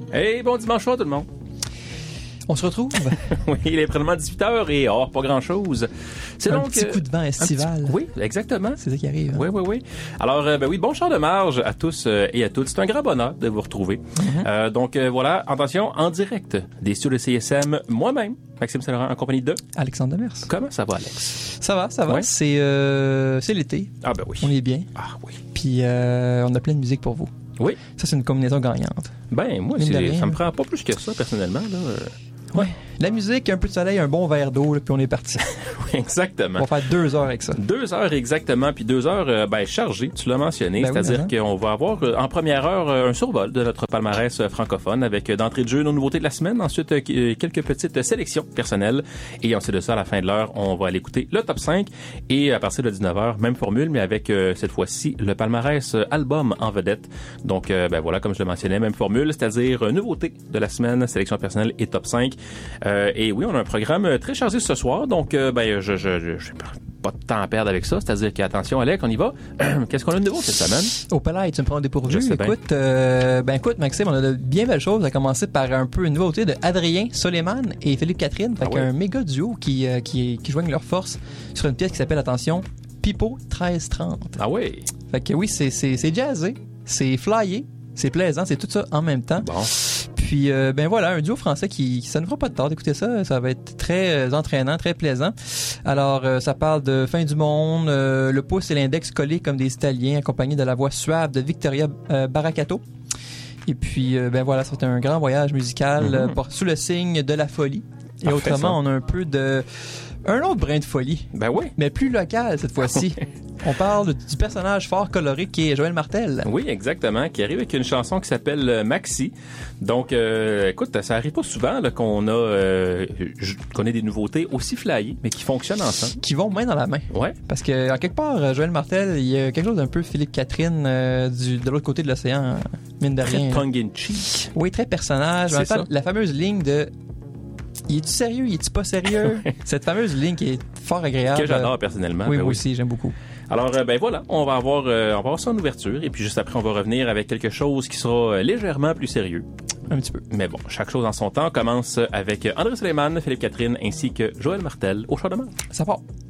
Hey, bon dimanche soir tout le monde. On se retrouve. Oui, il est présentement 18h et pas grand-chose. C'est un petit coup de vent estival. Oui, exactement. C'est ça qui arrive. Hein? Oui. Alors, bon char de marge à tous et à toutes. C'est un grand bonheur de vous retrouver. Mm-hmm. Donc, voilà, attention, en direct des studios de CSM, moi-même, Maxime Saint-Laurent, en compagnie de Alexandre Demers. Comment ça va, Alex? Ça va. Ouais. C'est l'été. Ah ben oui. On est bien. Ah oui. Puis, on a plein de musique pour vous. Oui. Ça, c'est une combinaison gagnante. Ben, moi, ça me prend pas plus que ça, personnellement, là. Ouais. La musique, un peu de soleil, un bon verre d'eau, là, puis on est parti. Oui, exactement. On va faire 2 heures avec ça. 2 heures exactement, puis 2 heures chargées, tu l'as mentionné, c'est-à-dire qu'on va avoir en première heure un survol de notre palmarès francophone avec d'entrée de jeu nos nouveautés de la semaine, ensuite quelques petites sélections personnelles, et ensuite de ça, à la fin de l'heure, on va aller écouter le top 5, et à partir de 19h, même formule, mais avec cette fois-ci le palmarès album en vedette. Donc voilà, comme je le mentionnais, même formule, c'est-à-dire nouveauté de la semaine, sélection personnelle et top 5. Et oui, on a un programme très chargé ce soir, donc je pas de temps à perdre avec ça, c'est-à-dire qu'attention Alec, on y va. Qu'est-ce qu'on a de nouveau cette semaine? Au palais, tu me prends au dépourvu. Écoute, Maxime, on a de bien belles choses, à commencer par un peu une nouveauté de Adrien Soleiman et Philippe Catherine, un méga duo qui joignent leurs forces sur une pièce qui s'appelle, attention, Pipo 1330. Ah oui? Fait que oui, c'est jazzé, c'est flyé, c'est plaisant, c'est tout ça en même temps. Bon. Puis, voilà, un duo français qui ça ne fera pas de tort d'écouter ça. Ça va être très entraînant, très plaisant. Alors, ça parle de fin du monde, le pouce et l'index collés comme des Italiens, accompagnés de la voix suave de Victoria Baracato. Et puis, ça va être un grand voyage musical sous le signe de la folie. Et parfait, autrement, on a un peu de... un autre brin de folie. Ben oui. Mais plus local cette fois-ci. On parle du personnage fort coloré qui est Joël Martel. Oui, exactement, qui arrive avec une chanson qui s'appelle Maxi. Donc, écoute, ça arrive pas souvent là, qu'on ait des nouveautés aussi flyées, mais qui fonctionnent ensemble. Qui vont main dans la main. Ouais. Parce que, en quelque part, Joël Martel, il y a quelque chose d'un peu Philippe Catherine de l'autre côté de l'océan, mine de rien. Très tongue-in-cheek. Oui, très personnage. C'est ça. La fameuse ligne de... Il est-tu sérieux? Il est-tu pas sérieux? Cette fameuse ligne qui est fort agréable. Que j'adore personnellement. Oui, moi aussi, j'aime beaucoup. Alors, voilà, on va avoir ça en ouverture, et puis juste après, on va revenir avec quelque chose qui sera légèrement plus sérieux. Un petit peu. Mais bon, chaque chose en son temps. On commence avec André Soleiman, Philippe Catherine, ainsi que Joël Martel au char de marge. Ça part.